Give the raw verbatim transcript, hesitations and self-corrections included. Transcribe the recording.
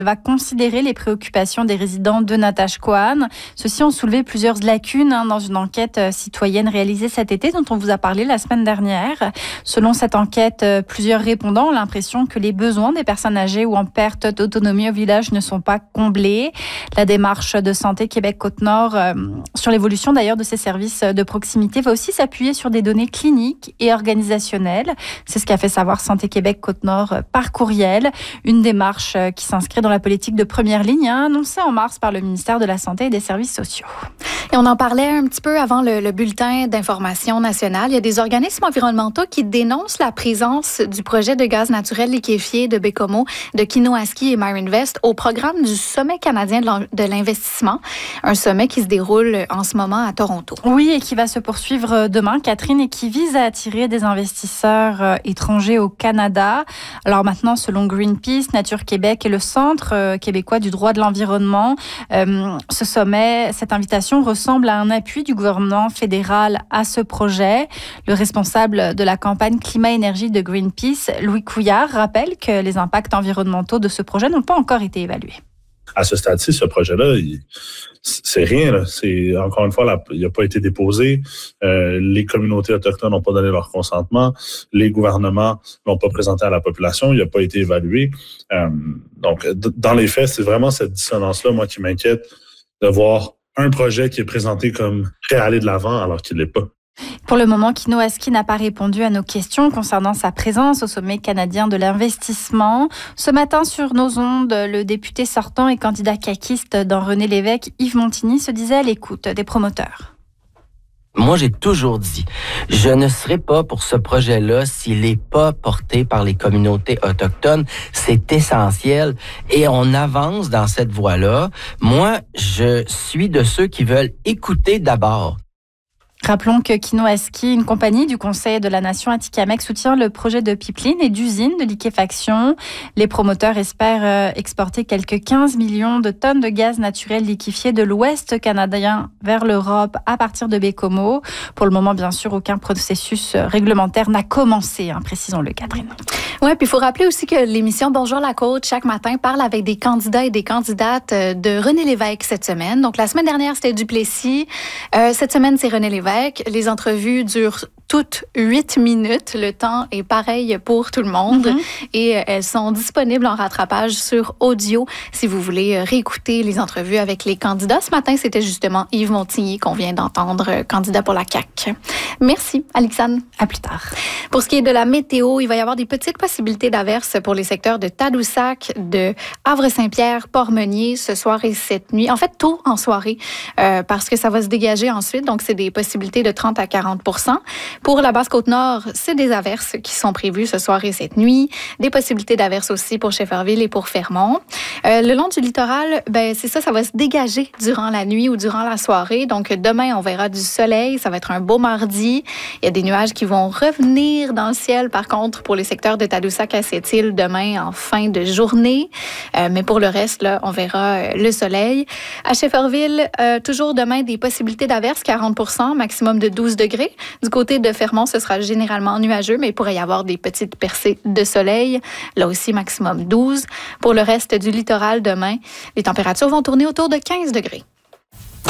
va considérer les préoccupations des résidents de Natashquan. Ceux-ci ont soulevé plusieurs lacunes hein, dans une enquête euh, citoyenne réalisée cet été dont on vous a parlé la semaine dernière. Selon cette enquête, euh, plusieurs répondants ont l'impression que les besoins des personnes âgées ou en perte d'autonomie au village ne sont pas comblés. La démarche de Santé Québec-Côte-Nord euh, sur l'évolution d'ailleurs de ces services de proximité va aussi s'appuyer sur des données cliniques et organisationnelles. C'est ce qu'a fait savoir Santé Québec-Côte-Nord euh, par courriel. Une démarche euh, qui s'inscrit dans la politique de première ligne, hein, annoncée en mars par le ministère de la Santé et des Services sociaux. Et on en parlait un petit peu avant le, le bulletin d'information nationale. Il y a des organismes environnementaux qui dénoncent la présence du projet de gaz naturel liquéfié de Baie-Comeau, de Kinoaski et MyRinvest au programme du Sommet canadien de l'investissement, un sommet qui se déroule en ce moment à Toronto. Oui, et qui va se poursuivre demain, Catherine, et qui vise à attirer des investisseurs étrangers au Canada. Alors maintenant, selon Greenpeace, Nature Québec et le Centre québécois du droit de l'environnement, euh, ce sommet, cette invitation ressemble à un appui du gouvernement fédéral à ce projet. Le responsable de la campagne climat-énergie de Greenpeace, Louis Couillard, rappelle que les impacts environnementaux de ce projet n'ont pas encore été évalués. À ce stade-ci, ce projet-là, il, c'est rien. Là. C'est encore une fois, là, il n'a pas été déposé. Euh, les communautés autochtones n'ont pas donné leur consentement. Les gouvernements l'ont pas présenté à la population. Il n'a pas été évalué. Euh, donc, d- dans les faits, c'est vraiment cette dissonance-là, moi, qui m'inquiète de voir un projet qui est présenté comme prêt à aller de l'avant alors qu'il ne l'est pas. Pour le moment, Kinoaski n'a pas répondu à nos questions concernant sa présence au sommet canadien de l'investissement. Ce matin, sur nos ondes, le député sortant et candidat caquiste dans René Lévesque, Yves Montigny, se disait à l'écoute des promoteurs. Moi, j'ai toujours dit, je ne serai pas pour ce projet-là s'il n'est pas porté par les communautés autochtones. C'est essentiel et on avance dans cette voie-là. Moi, je suis de ceux qui veulent écouter d'abord. Rappelons que Kinoaski, une compagnie du Conseil de la Nation Atikamekw, soutient le projet de pipeline et d'usine de liquéfaction. Les promoteurs espèrent exporter quelques quinze millions de tonnes de gaz naturel liquéfié de l'Ouest canadien vers l'Europe à partir de Baie-Comeau. Pour le moment, bien sûr, aucun processus réglementaire n'a commencé, hein, précisons-le, Catherine. Oui, puis il faut rappeler aussi que l'émission Bonjour la Côte, chaque matin, parle avec des candidats et des candidates de René Lévesque cette semaine. Donc, la semaine dernière, c'était Duplessis. Euh, cette semaine, c'est René Lévesque. Les entrevues durent toutes huit minutes. Le temps est pareil pour tout le monde. Mm-hmm. Et elles sont disponibles en rattrapage sur audio si vous voulez réécouter les entrevues avec les candidats. Ce matin, c'était justement Yves Montigny qu'on vient d'entendre, candidat pour la C A Q. Merci, Alexandre. À plus tard. Pour ce qui est de la météo, il va y avoir des petites possibilités d'averses pour les secteurs de Tadoussac, de Havre-Saint-Pierre, Port-Meunier ce soir et cette nuit. En fait, tôt en soirée, euh, parce que ça va se dégager ensuite. Donc, c'est des possibilités de trente à quarante pour cent. Pour la Basse-Côte-Nord, c'est des averses qui sont prévues ce soir et cette nuit. Des possibilités d'averses aussi pour Shefferville et pour Fermont. Euh, le long du littoral, ben c'est ça, ça va se dégager durant la nuit ou durant la soirée. Donc, demain, on verra du soleil. Ça va être un beau mardi. Il y a des nuages qui vont revenir dans le ciel. Par contre, pour les secteurs de Tadoussac à Sept-Îles, demain en fin de journée. Euh, mais pour le reste, là, on verra euh, le soleil. À Shefferville, euh, toujours demain, des possibilités d'averses, quarante pour cent, maximum de douze degrés. Du côté de Fermont, ce sera généralement nuageux, mais il pourrait y avoir des petites percées de soleil. Là aussi, maximum douze. Pour le reste du littoral, demain, les températures vont tourner autour de quinze degrés.